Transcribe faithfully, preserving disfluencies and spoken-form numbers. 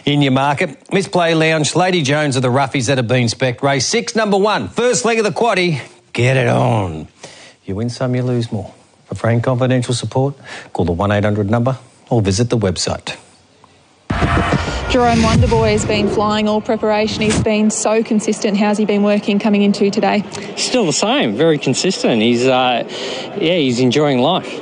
in your market. Misplay Lounge, Lady Jones of the Roughies at a Bean Spec. Race six, number one, first leg of the quaddie. Get it on. You win some, you lose more. For Frank Confidential support, call the one eight hundred number or visit the website. Jerome Wonderboy has been flying all preparation. He's been so consistent. How's he been working coming into today? Still the same, very consistent. He's, uh, yeah, he's enjoying life.